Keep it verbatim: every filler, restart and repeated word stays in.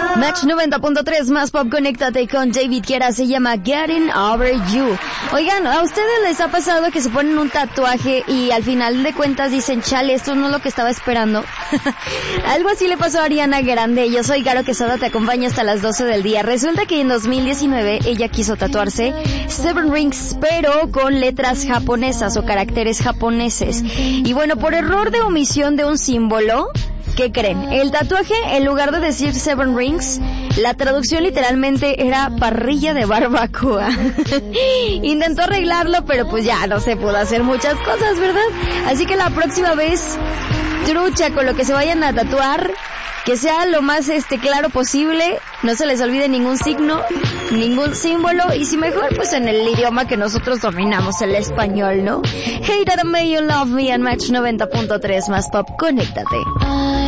Match noventa punto tres más pop, conéctate con David Guetta, se llama Getting Over You. Oigan, ¿a ustedes les ha pasado que se ponen un tatuaje y al final de cuentas dicen, chale, esto no es lo que estaba esperando? Algo así le pasó a Ariana Grande. Yo soy Caro Quesada, te acompaño hasta las doce del día. Resulta que en dos mil diecinueve ella quiso tatuarse Seven Rings, pero con letras japonesas o caracteres japoneses. Y bueno, por error de omisión de un símbolo, ¿qué creen? El tatuaje, en lugar de decir Seven Rings, la traducción literalmente era parrilla de barbacoa. Intentó arreglarlo, pero pues ya no se pudo hacer muchas cosas, ¿verdad? Así que la próxima vez, trucha con lo que se vayan a tatuar, que sea lo más este claro posible, no se les olvide ningún signo, ningún símbolo, y si mejor, pues en el idioma que nosotros dominamos, el español, ¿no? Hey, that may you love me, and Match noventa punto tres más pop, conéctate.